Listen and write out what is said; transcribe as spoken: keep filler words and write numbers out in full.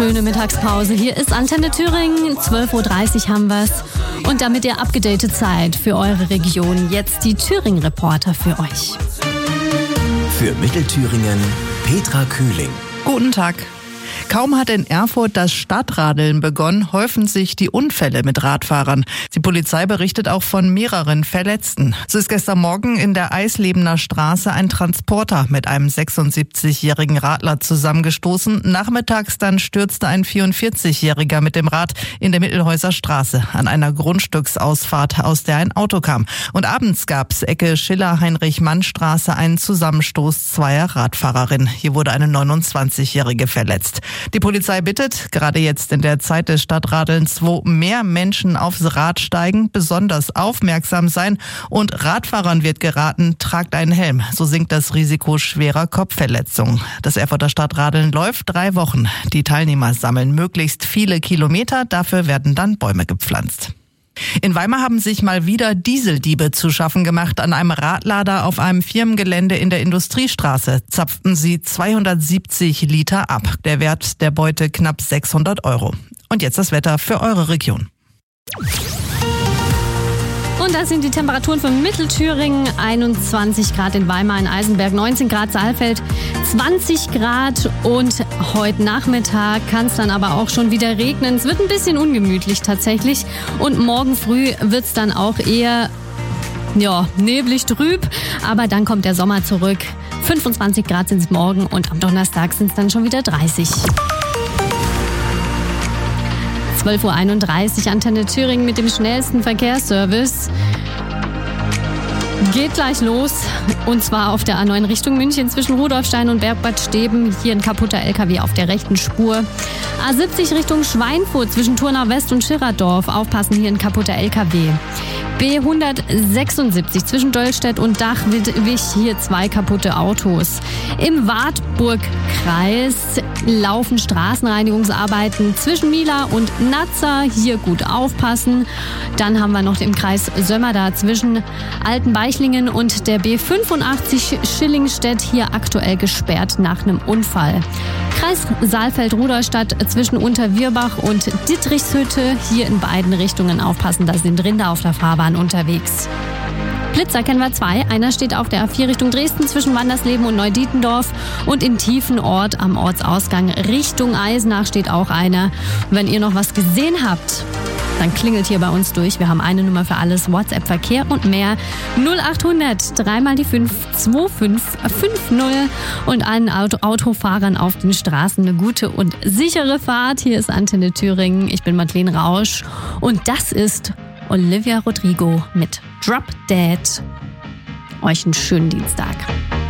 schöne Mittagspause. Hier ist Antenne Thüringen, zwölf Uhr dreißig haben wir's. Und damit ihr abgedatet seid für eure Region, jetzt die Thüringen-Reporter für euch. Für Mittelthüringen, Petra Kühling. Guten Tag. Kaum hat in Erfurt das Stadtradeln begonnen, häufen sich die Unfälle mit Radfahrern. Die Polizei berichtet auch von mehreren Verletzten. So ist gestern Morgen in der Eislebener Straße ein Transporter mit einem sechsundsiebzigjährigen Radler zusammengestoßen. Nachmittags dann stürzte ein vierundvierzigjähriger mit dem Rad in der Mittelhäuser Straße an einer Grundstücksausfahrt, aus der ein Auto kam. Und abends gab's Ecke Schiller-Heinrich-Mann-Straße einen Zusammenstoß zweier Radfahrerinnen. Hier wurde eine neunundzwanzigjährige verletzt. Die Polizei bittet, gerade jetzt in der Zeit des Stadtradelns, wo mehr Menschen aufs Rad steigen, besonders aufmerksam sein und Radfahrern wird geraten, tragt einen Helm. So sinkt das Risiko schwerer Kopfverletzungen. Das Erfurter Stadtradeln läuft drei Wochen. Die Teilnehmer sammeln möglichst viele Kilometer, dafür werden dann Bäume gepflanzt. In Weimar haben sich mal wieder Dieseldiebe zu schaffen gemacht. An einem Radlader auf einem Firmengelände in der Industriestraße zapften sie zweihundertsiebzig Liter ab. Der Wert der Beute knapp sechshundert Euro. Und jetzt das Wetter für eure Region. Und das sind die Temperaturen für Mittelthüringen. einundzwanzig Grad in Weimar, in Eisenberg, neunzehn Grad Saalfeld, zwanzig Grad. Und heute Nachmittag kann es dann aber auch schon wieder regnen. Es wird ein bisschen ungemütlich tatsächlich. Und morgen früh wird es dann auch eher ja, neblig trüb. Aber dann kommt der Sommer zurück. fünfundzwanzig Grad sind es morgen und am Donnerstag sind es dann schon wieder dreißig. zwölf Uhr einunddreißig, Antenne Thüringen mit dem schnellsten Verkehrsservice. Geht gleich los, und zwar auf der A neun Richtung München zwischen Rudolfstein und Bergbad Steben. Hier ein kaputter L K W auf der rechten Spur. A siebzig Richtung Schweinfurt zwischen Turnau West und Schirrerdorf. Aufpassen, hier ein kaputter L K W. B hundertsechsundsiebzig zwischen Döllstedt und Dachwig, hier zwei kaputte Autos. Im Wartburgkreis laufen Straßenreinigungsarbeiten zwischen Mila und Nazza. Hier gut aufpassen. Dann haben wir noch im Kreis Sömmerda zwischen Altenbeichlingen und der B fünfundachtzig Schillingstedt, hier aktuell gesperrt nach einem Unfall. Kreis Saalfeld-Rudolstadt zwischen Unterwirbach und Dittrichshütte, hier in beiden Richtungen aufpassen, da sind Rinder auf der Fahrbahn unterwegs. Blitzer kennen wir zwei. Einer steht auf der A vier Richtung Dresden zwischen Wandersleben und Neudietendorf und in Tiefenort am Ortsausgang Richtung Eisenach steht auch einer. Und wenn ihr noch was gesehen habt, dann klingelt hier bei uns durch. Wir haben eine Nummer für alles, WhatsApp, Verkehr und mehr. null achthundert, dreimal die fünf, zwei fünf fünf null. Und allen Auto- Autofahrern auf den Straßen eine gute und sichere Fahrt. Hier ist Antenne Thüringen. Ich bin Madeleine Rausch. Und das ist Olivia Rodrigo mit Drop Dead. Euch einen schönen Dienstag.